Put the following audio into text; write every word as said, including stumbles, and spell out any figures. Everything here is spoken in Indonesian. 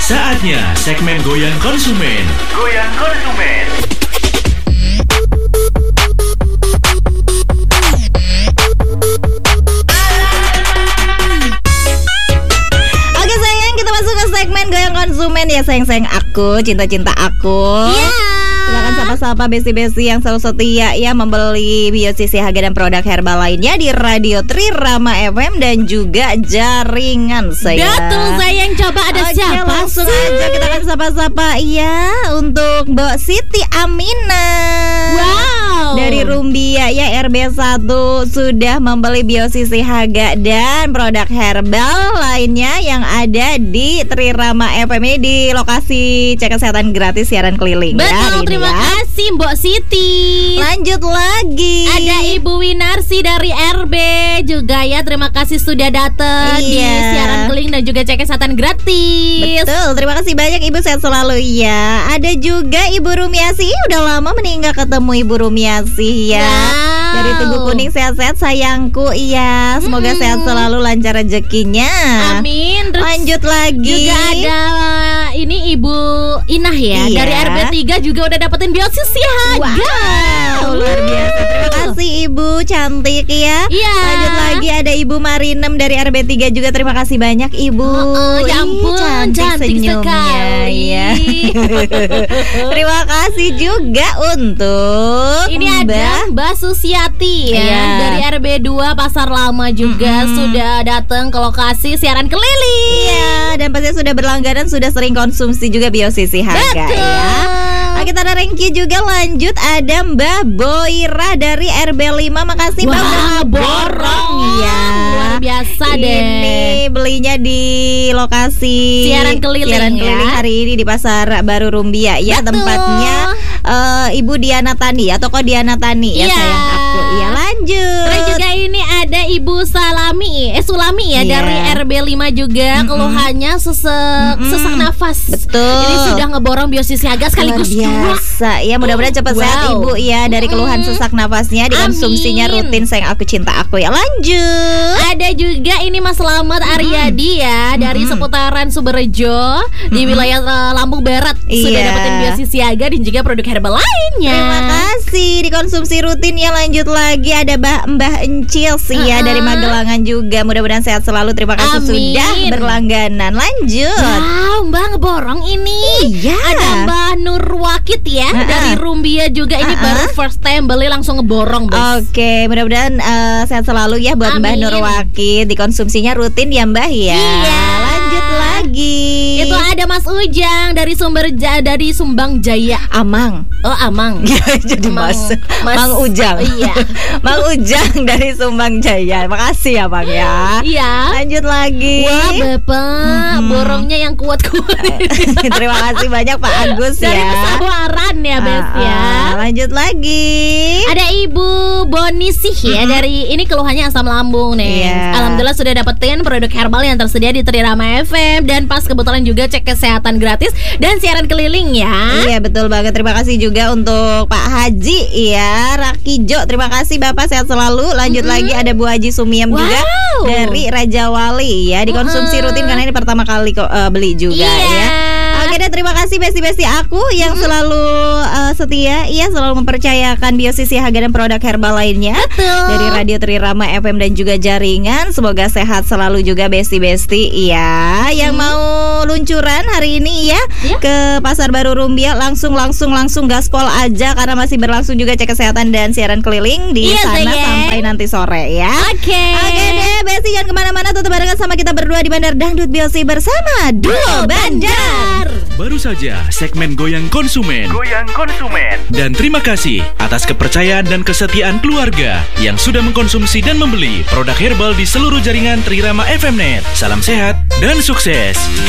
Saatnya segmen Goyang Konsumen. Goyang Konsumen. Oke sayang, kita masuk ke segmen Goyang Konsumen ya sayang-sayang aku, cinta-cinta aku. Iya. Silakan sapa-sapa besti-besti yang selalu setia ya membeli Biosisi Haga dan produk herbal lainnya di Radio Trirama F M dan juga jaringan saya. Betul sayang, coba ada Oke, siapa langsung sih? aja kita akan sapa-sapa ya untuk Mbak Siti Amina. Wow. Dari Rumbia ya R B satu sudah membeli Biosisi Haga dan produk herbal lainnya yang ada di Trirama F M ini di lokasi cek kesehatan gratis siaran keliling. Betul, ya, hari ini terima ya. kasih Mbok Siti. Lanjut lagi. Ada Ibu Winarsi dari R B juga ya, terima kasih sudah datang di Iya. siaran keliling dan juga cek kesehatan gratis. Betul, terima kasih banyak Ibu, sehat selalu ya. Ada juga Ibu Rumiasi, udah lama meninggal ketemu Ibu Rumiasi ya. Wow. Dari Tugu Kuning, sehat-sehat sayangku iya. Semoga Mm-mm. sehat selalu, lancar rezekinya. Amin. Terus Lanjut lagi. juga ada ini Ibu Inah ya, Iya. dari R B tiga juga udah dapetin Biosisi Haga. Wow, luar biasa. Terima kasih Ibu cantik ya. Iya. Lanjut lagi ada Ibu Marinem dari R B tiga juga, terima kasih banyak Ibu. Oh, ya Ih, ampun, cantik senyumnya, sekali. ya. Terima kasih juga untuk Ini Mbak. ada Mbak Susiati ya, Iya. dari R B dua Pasar Lama juga Mm-mm. sudah datang ke lokasi siaran keliling. Iya, dan pasti sudah berlangganan, sudah sering konsumsi juga Biosisi Haga Betul. ya. Nah, kita ada Rengki juga, lanjut ada Mbak Boira dari R B lima. Makasih Mbak Wah, udah borong ya. luar biasa deh. Ini belinya di lokasi Siaran keliling siaran ya. keliling hari ini di Pasar Baru Rumbia ya. Betul. Tempatnya eh, Ibu Diana Tani ya, toko Diana Tani ya Iya. sayang aku. Iya, lanjut. Terus juga ini ada Ibu Salami, eh Sulami ya, Iya. dari R B lima juga. Mm-mm. Keluhannya sesak Mm-mm. sesak nafas. Betul. Jadi sudah ngeborong Biosisi Haga sekaligus Luar dua. biasa ya, mudah-mudahan cepat Wow. sehat Ibu ya dari keluhan Mm-mm. sesak nafasnya, dikonsumsinya Amin. rutin sayang aku, cinta aku ya. Lanjut. Ada juga ini Mas Slamet Aryadi ya, dari Mm-mm. seputaran Suberejo di Mm-mm. wilayah eh, Lampung Barat. Sudah Iya. dapetin Biosisi Haga dan juga produk herbal lainnya. Terima kasih, dikonsumsi rutin ya. Lanjut lagi ada Mbah Mbah Encil sih ya, Uh-uh. dari Magelangan juga. Mudah-mudahan sehat selalu. Terima kasih Amin. sudah berlangganan. Lanjut. Wow, Mbak ngeborong ini. Iya. Ada Mbak Nur Wakit ya, Uh-uh. dari Rumbia juga. Ini Uh-uh. baru first time beli langsung ngeborong, Bos. Oke, mudah-mudahan eh, sehat selalu ya buat Mbah Amin. Nur Wakit. Dikonsumsinya rutin ya Mbah ya. Iya. Lanjut lagi. Itu ada Mas Ujang dari Sumber Ja- dari Sumbang Jaya. Amang. Oh, Amang. Jadi Mang- mas, Mas- Mang Ujang. Iya. Mang Ujang dari Sumbang Jaya. Makasih ya Bang ya. Iya. Lanjut lagi. Wah, Bapak, Mhm. borongnya yang kuat-kuat. Terima kasih banyak Pak Agus Dari ya. pesawaran ya, Bes Ah, ya. ah, lanjut lagi. Ada Ibu Bonisih ya, Mhm. dari ini keluhannya asam lambung nih. Iya. Alhamdulillah sudah dapetin produk herbal yang tersedia di Trirama F M, dan pas kebetulan juga cek kesehatan gratis dan siaran keliling ya. Iya betul banget. Terima kasih juga untuk Pak Haji ya, Rakijo. Terima kasih Bapak, sehat selalu. Lanjut Mhm. lagi ada Bu Haji Sumiem Wow. juga dari Raja Wali ya. Dikonsumsi Mhm. rutin karena ini pertama kali kok eh, beli juga Iya. ya. Oke deh, terima kasih besti-besti aku yang selalu eh, setia, iya selalu mempercayakan Biosisi Haga dan produk herbal lainnya Betul. dari Radio Trirama F M dan juga jaringan. Semoga sehat selalu juga besti-besti iya. Yang mau luncuran hari ini ya Iya. ke Pasar Baru Rumbia, langsung langsung langsung gaspol aja karena masih berlangsung juga cek kesehatan dan siaran keliling di Iya, sana sayang. sampai nanti sore ya. Oke. Oke deh, Besti jangan kemana-mana, tetap barengan sama kita berdua di Bandar Dangdut Biosi bersama Duo Bandar. Baru saja segmen Goyang Konsumen. Goyang Konsumen. Dan terima kasih atas kepercayaan dan kesetiaan keluarga yang sudah mengkonsumsi dan membeli produk herbal di seluruh jaringan Trirama F M Net. Salam sehat dan sukses.